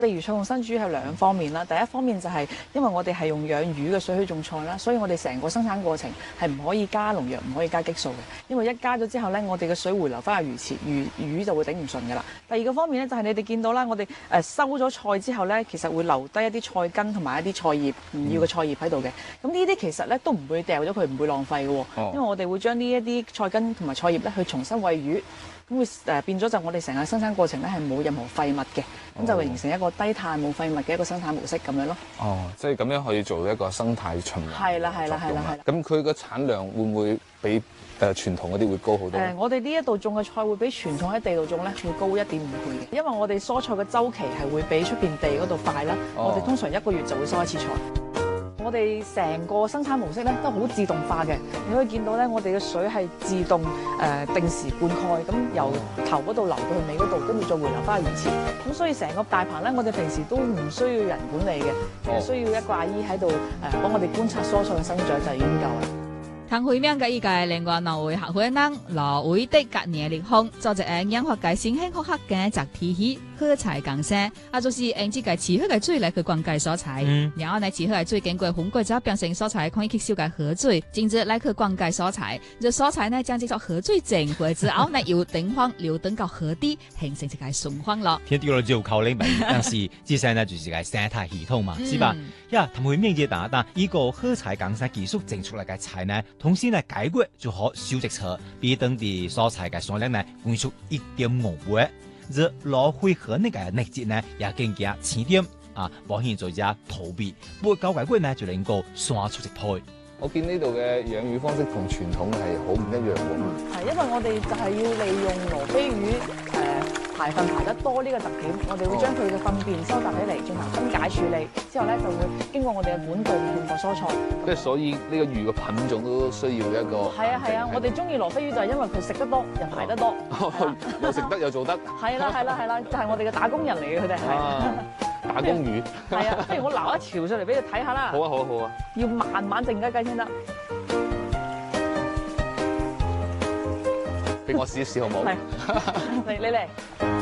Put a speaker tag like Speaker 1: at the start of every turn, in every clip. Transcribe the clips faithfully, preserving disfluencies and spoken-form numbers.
Speaker 1: 例如菜共生主要係兩方面啦，第一方面就係因為我哋係用養魚嘅水去種菜啦，所以我哋成個生產過程係唔可以加農藥，唔可以加激素嘅，因為一加咗之後呢，我哋嘅水回流翻去魚池，魚魚就會頂唔順噶啦。第二個方面呢，就係你哋見到啦，我哋誒收咗菜之後呢，其實會留低一啲菜根同埋一啲菜葉唔要嘅菜葉喺度嘅，咁呢啲其實呢都唔會掉咗佢，唔會浪費嘅喎，因為我哋會將呢一啲菜根同埋菜葉呢去重新餵魚。咁會誒變咗就我哋成個生產過程咧係冇任何廢物嘅，咁就會形成一個低碳冇廢物嘅一個生產模式咁樣咯。
Speaker 2: 哦，即係咁樣可以做一個生態循環。
Speaker 1: 係啦，係啦，係啦，係啦。
Speaker 2: 咁佢個產量會唔會比誒、呃、傳統嗰啲會高好多？誒、
Speaker 1: 呃，我哋呢一度種嘅菜會比傳統喺地度種咧會高一點五倍嘅，因為我哋蔬菜嘅週期係會比出邊地嗰度快啦。哦、我哋通常一個月就會收一次菜。我哋成個生產模式咧都好自動化嘅，你可以見到咧，我哋嘅水係自動誒、呃、定時灌溉，咁由頭嗰度流到去尾嗰度，跟住再回流翻去魚池。咁所以成個大棚咧，我哋平時都唔需要人管理嘅，只、哦、需要一個阿姨喺度誒幫我哋觀察蔬菜嘅生長就已經夠啦。
Speaker 3: 唐惠明嘅依屆另外兩位合夥人羅偉德及倪立峰，做一個養活嘅新興學客嘅集體系喝彩共生，啊就是用這個飼好嘅水來去灌溉蔬菜，嗯、然後呢飼好嘅水經過風過之後變成蔬菜可以吸收嘅河水，接着來去灌溉蔬菜，這蔬菜呢將這個河水淨化之後呢由頂方流登到河底，形成一個循環咯。
Speaker 4: 天掉落就靠你咪，但是至少呢就是個生態系統嘛，是吧？呀，唐惠明嘅打打，依個喝彩共生技術整出來嘅菜呢？同時呢，解決就可收集出比當地蔬菜嘅數量呢，減少一點五倍。這攞回河那個內質呢，也更加輕點啊，保險做只投幣，不過搞解決呢就能夠刷出一倍。
Speaker 2: 我見呢度嘅養魚方式同傳統係好唔一樣喎。
Speaker 1: 係因為我哋就係要利用羅非魚誒、呃、排糞排得多呢個特點，我哋會將佢嘅糞便收集起嚟進行分解處理，之後咧就會經過我哋嘅管道運過蔬菜。即係
Speaker 2: 所以呢個魚嘅品種都需要一個。係
Speaker 1: 啊係啊，我哋中意羅非魚就係因為佢食得多又排得多，
Speaker 2: 哦、又食得又做得。係
Speaker 1: 啦係啦係啦，就係、是、我哋嘅打工人嚟嘅佢哋係。
Speaker 2: 打工魚
Speaker 1: 係啊，不如我撈一條上嚟俾你睇下啦。
Speaker 2: 好啊好啊好啊，
Speaker 1: 要慢慢靜雞雞先得。
Speaker 2: 俾我試一試好唔好？
Speaker 1: 嚟你嚟。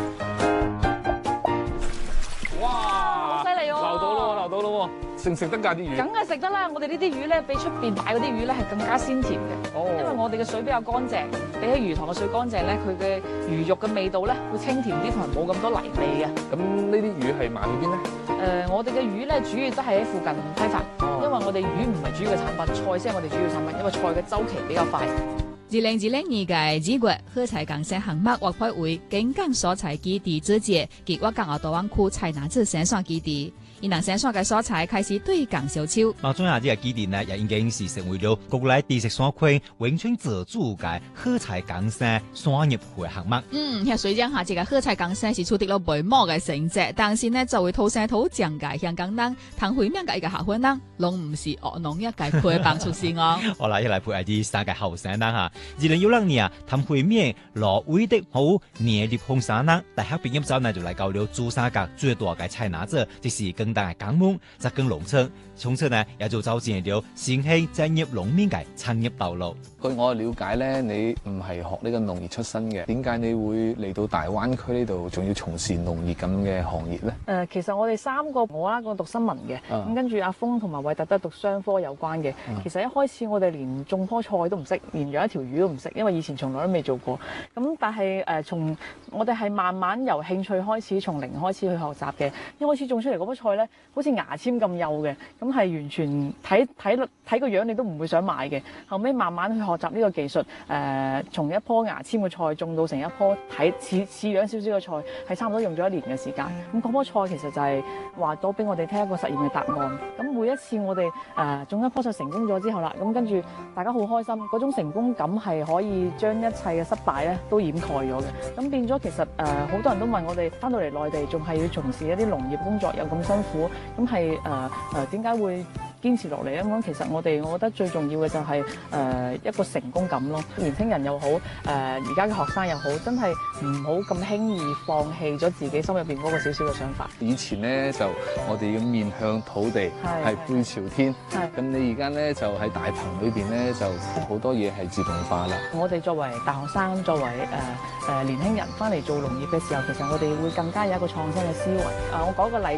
Speaker 2: 哇！
Speaker 1: 好犀利喎！
Speaker 2: 撈到咯，撈到咯，食唔食得㗎啲魚？
Speaker 1: 梗係食得啦！我哋呢啲魚咧，比出邊買嗰啲魚咧係更加鮮甜嘅。哦。因為我哋嘅水比較乾淨，比起魚塘嘅水乾淨咧，佢嘅魚肉嘅味道咧會清甜啲，同埋冇咁多泥味嘅。咁
Speaker 2: 呢啲魚係賣去邊咧？
Speaker 1: 誒、呃，我哋嘅魚咧主要都係喺附近批發，哦、因為我哋魚唔係主要嘅產品，菜先係我哋主要產品，因為菜嘅週期比較快。
Speaker 3: 二零二零年嘅二月，喝彩共生項目劃歸為景港蔬菜基地租借，及我港澳大灣區採納子生產基地。而能生產嘅蔬菜開始對港銷售。當中啊，呢個基地呢，也已經是成為咗國內地食山區永春自主嘅喝彩共生產業會項目。嗯，其實雖然下這個喝彩共生是取得了微模嘅成績，但是呢，就會土生土長嘅香港人，唐惠明嘅一個合夥人，攏唔是惡農一屆配幫出先哦。好啦，一嚟配下啲三個後生人嚇。二零一六年啊，唐惠明羅偉德好倪立峰三人大學畢業之後呢，就嚟到了珠三角最大嘅採納者，即是更大嘅港門，再更農村，從此呢也就走進了新興專業農民嘅產業道路。
Speaker 2: 據我了解咧，你唔係學呢個農業出身嘅，點解你會嚟到大灣區呢度，仲要從事農業咁嘅行業咧？誒、
Speaker 1: 呃，其實我哋三個，我啦個讀新聞嘅，咁、嗯、跟住阿峰同埋韋特德讀商科有關嘅。嗯、其實一開始我哋連種棵菜都唔識，連養一條魚都唔識，因為以前從來都未做過。咁但係誒，從、呃、我哋係慢慢由興趣開始，從零開始去學習嘅。一開始種出嚟嗰棵菜咧，好似牙籤咁幼嘅，咁係完全睇睇睇個樣你都唔會想買嘅。後尾慢慢去學習呢個技術，誒、呃，從一棵牙籤嘅菜種到成一棵睇似似樣少少嘅菜，係差唔多用咗一年嘅時間。咁嗰棵菜其實就係話到俾我哋聽一個實驗嘅答案。咁每一次我哋誒、呃、種一棵菜成功咗之後啦，咁跟住大家好開心，嗰種成功感係可以將一切嘅失敗咧都掩蓋咗嘅。咁變咗其實誒好、呃、多人都問我哋翻到嚟內地仲係要從事一啲農業工作又咁辛苦，咁係誒誒點解會堅持落嚟咧。咁其實我哋我覺得最重要嘅就係、是、誒、呃、一個成功感咯。年輕人又好，誒而家嘅學生又好，真係唔好咁輕易放棄咗自己心入邊嗰個少少嘅想法。
Speaker 2: 以前咧就我哋要面向土地，係背朝天。咁你而家咧就喺大棚裏邊咧就好多嘢係自動化啦。
Speaker 1: 我哋作為大學生，作為誒誒、呃呃、年輕人翻嚟做農業嘅時候，其實我哋會更加有一個創新嘅思維。啊、呃，我講個例